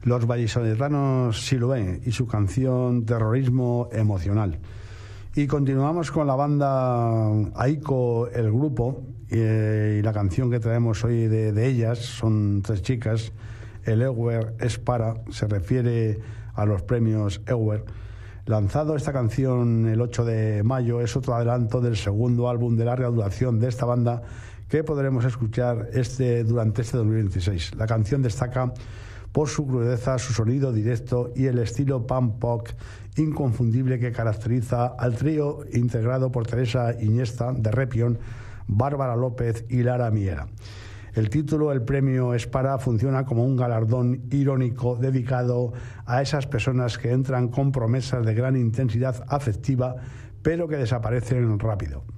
los vallisoletanos Siloé y su canción Terrorismo Emocional. Y continuamos con la banda Aiko, el grupo, y la canción que traemos hoy de ellas, son 3 chicas. El Ewer es para, se refiere a los premios Ewer. Lanzado esta canción el 8 de mayo, es otro adelanto del segundo álbum de larga duración de esta banda que podremos escuchar durante este 2026. La canción destaca por su crudeza, su sonido directo y el estilo punk-pop inconfundible que caracteriza al trío integrado por Teresa Iniesta de Repión, Bárbara López y Lara Miera. El título, el premio es para, funciona como un galardón irónico dedicado a esas personas que entran con promesas de gran intensidad afectiva, pero que desaparecen rápido.